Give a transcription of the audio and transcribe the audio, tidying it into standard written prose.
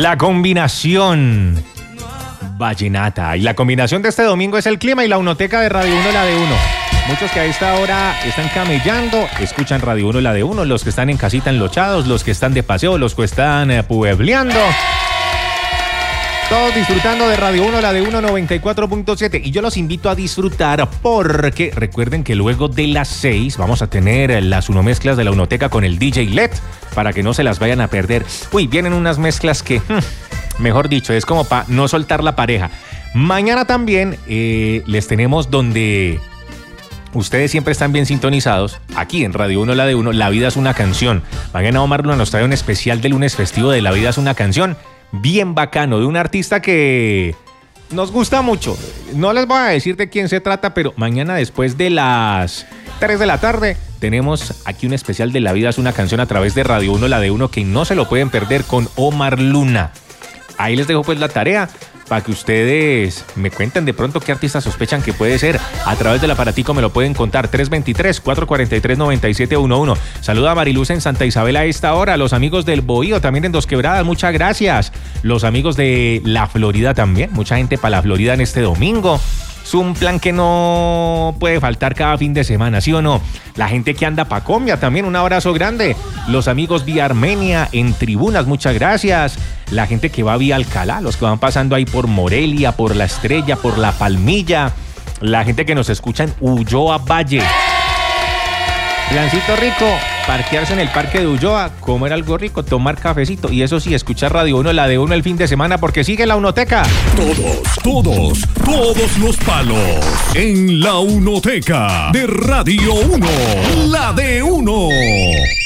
La combinación vallenata. Y la combinación de este domingo es el clima y la unoteca de Radio 1, la de 1. Muchos que a esta hora están camellando, escuchan Radio 1, la de 1. Los que están en casita enlochados, los que están de paseo, los que están puebleando. Todos disfrutando de Radio 1, la de 1, 94.7. Y yo los invito a disfrutar porque recuerden que luego de las 6 vamos a tener las unomezclas de la unoteca con el DJ LED para que no se las vayan a perder. Uy, vienen unas mezclas que, mejor dicho, es como para no soltar la pareja. Mañana también les tenemos donde ustedes siempre están bien sintonizados. Aquí en Radio 1, la de 1, La Vida es una canción. Mañana Omar Luna nos trae un especial de lunes festivo de La Vida es una canción. Bien bacano, de un artista que nos gusta mucho. No les voy a decir de quién se trata, pero mañana después de las 3 de la tarde tenemos aquí un especial de La Vida es una canción a través de Radio 1, la de 1, que no se lo pueden perder con Omar Luna. Ahí les dejo pues la tarea para que ustedes me cuenten de pronto qué artista sospechan que puede ser. A través del aparatico me lo pueden contar. 323-443-9711. Saluda a Mariluz en Santa Isabel a esta hora. Los amigos del Bohío también en Dos Quebradas. Muchas gracias. Los amigos de la Florida también. Mucha gente para la Florida en este domingo. Es un plan que no puede faltar cada fin de semana, ¿sí o no? La gente que anda pa' Colombia también, un abrazo grande. Los amigos vía Armenia en tribunas, muchas gracias. La gente que va vía Alcalá, los que van pasando ahí por Morelia, por La Estrella, por La Palmilla. La gente que nos escucha en Ulloa Valle. Plancito rico, parquearse en el parque de Ulloa, comer algo rico, tomar cafecito y eso sí, escuchar Radio 1, la de 1 el fin de semana porque sigue la unoteca. Todos los palos en la unoteca de Radio 1, la de 1.